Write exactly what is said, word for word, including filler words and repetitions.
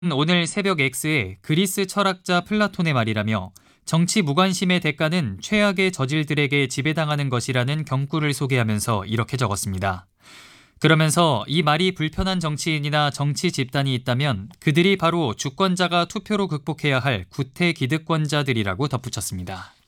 오늘 새벽 X에 그리스 철학자 플라톤의 말이라며 정치 무관심의 대가는 최악의 저질들에게 지배당하는 것이라는 경구를 소개하면서 이렇게 적었습니다. 그러면서 이 말이 불편한 정치인이나 정치 집단이 있다면 그들이 바로 주권자가 투표로 극복해야 할 구태기득권자들이라고 덧붙였습니다.